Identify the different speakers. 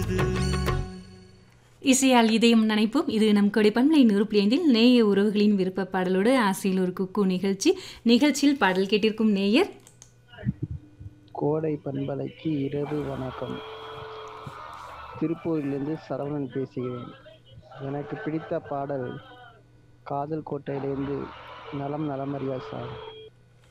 Speaker 1: இசையால் இதயம் நினைப்போம். இது நம் கொடைப்பண்பலை 100.5 நேய உறவுகளின் விருப்ப பாடலோடு ஆசையில் ஒரு குக்கு நிகழ்ச்சியில் பாடல் கேட்டிருக்கும் நேயர்
Speaker 2: கோடை பண்பலைக்கு இரவு வணக்கம். திருப்பூரிலிருந்து சரவணன் பேசுகிறேன். எனக்கு பிடித்த பாடல் காதல் கோட்டையிலிருந்து நலம் நலமறியா சார்.